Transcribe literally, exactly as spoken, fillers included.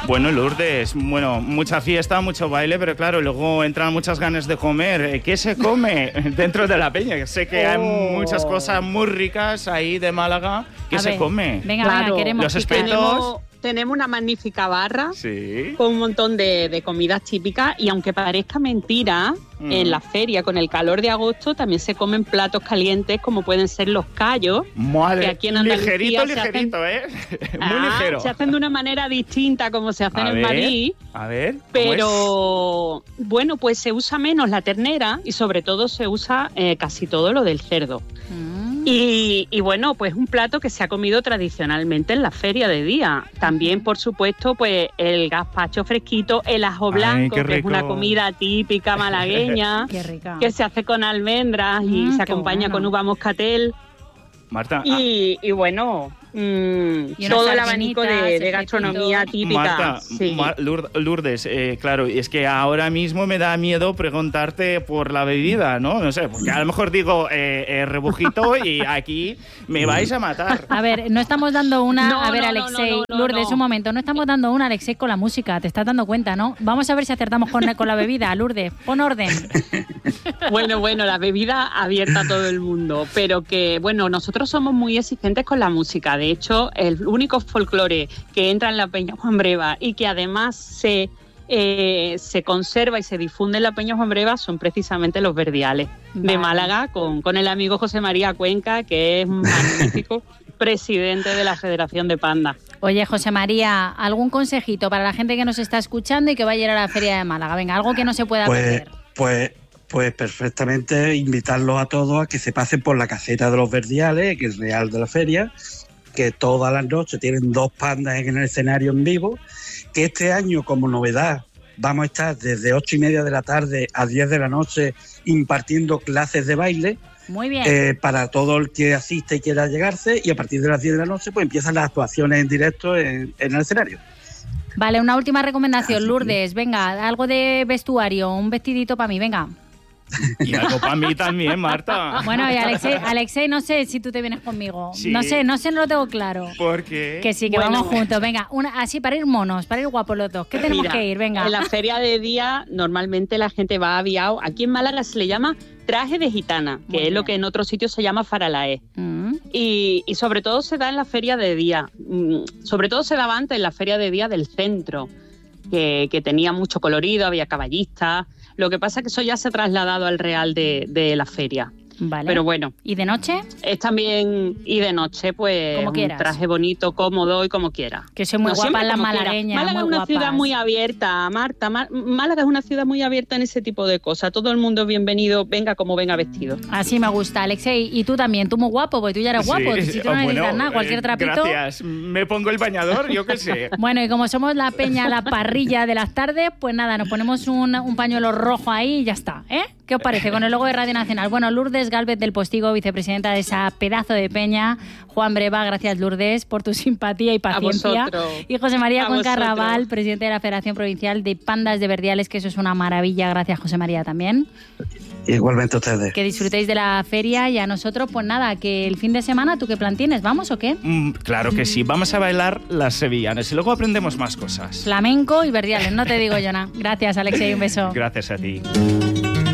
Bueno, Lourdes, bueno, mucha fiesta, mucho baile, pero claro, luego entran muchas ganas de comer. ¿Qué se come dentro de la peña? Sé que oh. hay muchas cosas muy ricas ahí de Málaga. ¿Qué A se ver, come? Venga, claro. venga, queremos. Los espetos. Tenemos una magnífica barra sí. con un montón de, de comidas típicas y aunque parezca mentira, mm. en la feria con el calor de agosto también se comen platos calientes como pueden ser los callos. Madre, que aquí en Andalucía ligerito, se ligerito, hacen, ¿eh? Muy ah, ligero. Se hacen de una manera distinta como se hacen a en ver, Madrid. A ver, ¿cómo pero es? Bueno, pues se usa menos la ternera y sobre todo se usa eh, casi todo lo del cerdo. Mm. Y, y bueno, pues un plato que se ha comido tradicionalmente en la feria de día. También, por supuesto, pues el gazpacho fresquito, el ajo blanco, Ay, que es una comida típica malagueña, qué rica. que se hace con almendras y mm, se acompaña bueno. con uva moscatel. Marta. Y, y bueno, mmm, y todo el abanico de, de gastronomía típica. Marta, sí. Mar- Lourdes, eh, claro, es que ahora mismo me da miedo preguntarte por la bebida, ¿no? No sé, porque a lo mejor digo eh, eh, rebujito y aquí me vais a matar. A ver, no estamos dando una... No, a ver, no, Alexei, no, no, no, Lourdes, no. un momento. No estamos dando una, Alexei, con la música. Te estás dando cuenta, ¿no? Vamos a ver si acertamos con, con la bebida. Lourdes, pon orden. Bueno, bueno, la bebida abierta a todo el mundo, pero que, bueno, nosotros somos muy exigentes con la música. De hecho, el único folclore que entra en la Peña Juan Breva y que además se, eh, se conserva y se difunde en la Peña Juan Breva son precisamente los verdiales vale. de Málaga, con, con el amigo José María Cuenca, que es un magnífico presidente de la Federación de Panda. Oye, José María, ¿algún consejito para la gente que nos está escuchando y que va a ir a la Feria de Málaga? Venga, algo que no se pueda pues, perder. Pues... Pues perfectamente invitarlos a todos a que se pasen por la caseta de los verdiales, que es real de la feria, que todas las noches tienen dos pandas en el escenario en vivo, que este año como novedad vamos a estar desde ocho y media de la tarde a diez de la noche impartiendo clases de baile. Muy bien. Eh, para todo el que asiste y quiera llegarse, y a partir de las diez de la noche pues empiezan las actuaciones en directo en, en el escenario. Vale, una última recomendación, Lourdes, venga, algo de vestuario, un vestidito para mí, venga. Y algo para mí también, Marta. Bueno, y Alexei, Alexei, no sé si tú te vienes conmigo. Sí. No sé, no sé, no lo tengo claro. ¿Por qué? Que sí, que bueno. vamos juntos. Venga, una, así para ir monos, para ir guapos los dos. ¿Qué tenemos Mira, que ir? Venga. En la feria de día normalmente la gente va aviado. Aquí en Málaga se le llama traje de gitana, que Muy es bien. lo que en otros sitios se llama faralaé. Mm. Y, y sobre todo se da en la feria de día. Mm, sobre todo se daba antes en la feria de día del centro, que, que tenía mucho colorido, había caballistas. Lo que pasa es que eso ya se ha trasladado al Real de, de la feria. Vale. Pero bueno. ¿Y de noche? Es también, y de noche, pues, como un quieras. traje bonito, cómodo y como quiera. Que soy muy No, guapa siempre en la como quiera. malagueña. Málaga muy es una guapas. ciudad muy abierta, Marta. Má- Málaga es una ciudad muy abierta en ese tipo de cosas. Todo el mundo es bienvenido, venga como venga vestido. Así me gusta, Alexei. Y tú también, tú muy guapo, porque tú ya eres guapo. Sí, Si tú no necesitas bueno, nada, cualquier eh, trapito. Gracias. Me pongo el bañador, yo qué sé. Bueno, y como somos la peña, la parrilla de las tardes, pues nada, nos ponemos un, un pañuelo rojo ahí y ya está, ¿eh? ¿Qué os parece? Con el logo de Radio Nacional. Bueno, Lourdes Gálvez del Postigo, vicepresidenta de esa pedazo de peña. Juan Breva, gracias Lourdes por tu simpatía y paciencia. A vosotros. Y José María A Cuenca vosotros. Raval, presidente de la Federación Provincial de Pandas de Verdiales, que eso es una maravilla. Gracias, José María, también. Igualmente ustedes. Que disfrutéis de la feria y a nosotros, pues nada, que el fin de semana, ¿tú qué plan tienes? ¿Vamos o qué? Mm, claro que sí. Vamos a bailar las sevillanas y luego aprendemos más cosas. Flamenco y Verdiales, no te digo yo nada. Gracias, Alexei, un beso. Gracias a ti.